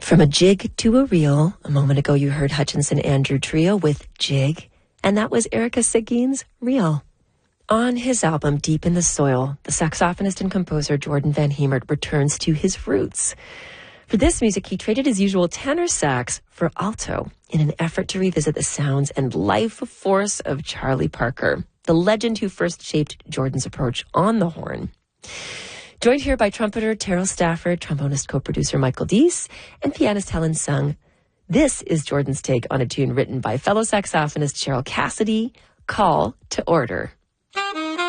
From a jig to a reel, a moment ago you heard Hutchinson Andrew Trio with Jig, and that was Erica Seguin's Reel. On his album Deep in the Soil, the saxophonist and composer Jordan Van Hemert returns to his roots. For this music, he traded his usual tenor sax for alto in an effort to revisit the sounds and life force of Charlie Parker, the legend who first shaped Jordan's approach on the horn. Joined here by trumpeter Terrell Stafford, trombonist co-producer Michael Deese, and pianist Helen Sung. This is Jordan's take on a tune written by fellow saxophonist Cheryl Cassidy, Call to Order.